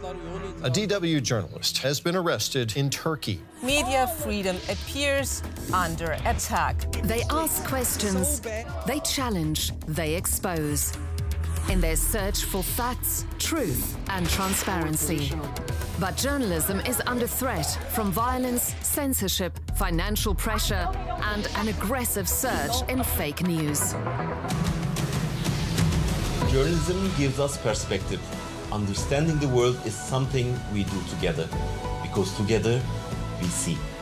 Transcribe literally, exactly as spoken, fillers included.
A D W journalist has been arrested in Turkey. Media freedom appears under attack. They ask questions, they challenge, they expose. In their search for facts, truth, and transparency. But journalism is under threat from violence, censorship, financial pressure, and an aggressive surge in fake news. Journalism gives us perspective. Understanding the world is something we do together, because together we see.